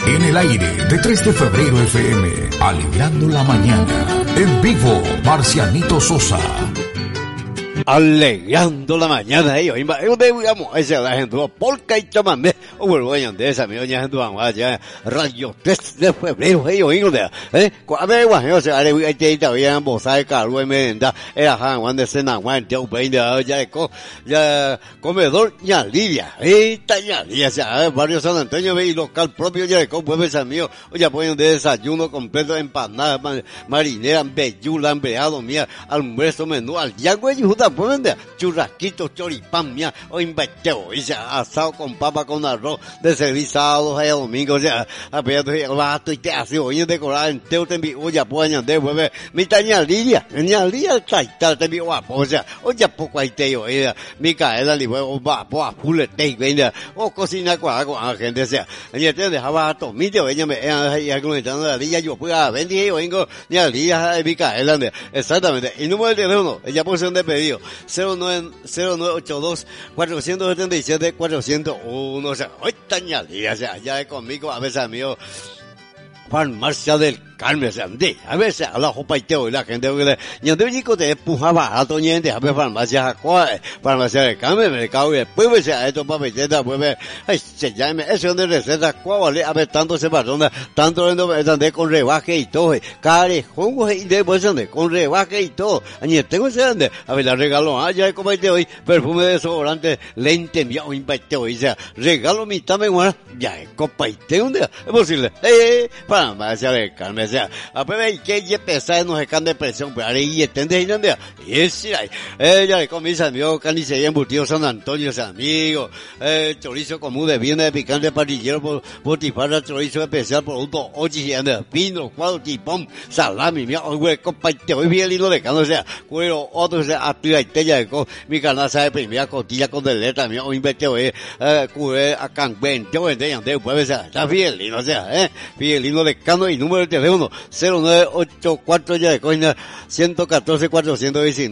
En el aire de 3 de febrero FM, alegrando la mañana. En vivo, Marcianito Sosa. Alegrando la mañana, yo digamos, esa la gente, polka y chamamé, o vuelvo a de esa, mi doña gente, ya, radio 3 de febrero, cuando yo se haré, ahí todavía en Bosai, Carlos, en Merenda, era Juan de Sena, Juan, ya, ya, comedor, ya, Lidia, ya, Lidia, ya, barrio San Antonio, y local propio, ya, pueblo San mío, ya ponen de desayuno completo, empanada, marinera, bellula, empleado, mía, almuerzo, menú, al yagüe, y justa, pueden de churrasquitos, choripán, mía, o inveteo, ya, asado con papa, con arroz, de servir sábados, a domingo, ya, a ver, y te hace, oye, decorar, en teo, te envío, ya, pues, de bebé, mi taña Lidia, taita, te envío, guapo, ya, o ya, poco ahí te yo, Micaela, li, o va, pues, full, te, venga, o cocina con la gente, sea, y te dejaba a tomite, ella me, comentando la Lidia, yo, pues, vendí, yo vengo, ni a Lidia, Micaela, exactamente, y número de teléfono, ella puso un pedido, 0982-477-401, o sea, hoy taña Lidia, o sea, ya conmigo, a veces amigo, Farmacia del Carmen, o sea, a veces a la jopa y teo y la gente que le, y antes chico te empujaba a toñente, a ver farmacia del Carmen, mercado y después, o sea, esto para peteta, pues, ay, se llame, eso de receta, cuál, a ver, tanto se perdona, tanto de con rebaje y todo, carejón, y después ande, con rebaje y todo, y tengo ese ande, a ver, la regalo, ya de copa y teo, perfume de desodorante, lente, mía, o inviteo, y sea, regalo mitad me guarda, ya de copa y teo, es posible, farmacia del Carmen, o sea, a ver, que ya pesar no se can de presión, pero ahí entiende, y es, ella le con mis amigos, carnicería embutido San Antonio, San Amigo, chorizo común de viene de picante parrillero, botifarra, chorizo especial, producto, ochi, pino, cuadro, tipón, salami, mía, hoy, compadre, hoy bien lindo de cano, o sea, cuero, otro, o sea, activa y tella de mi canasta de primera costilla con deleta, mía, hoy inventeo, cure, a canben, yo entiendo, pues, o sea, está bien lindo, o sea, bien lindo de cano y número de teléfono, 0984 ya de coina, 114 419.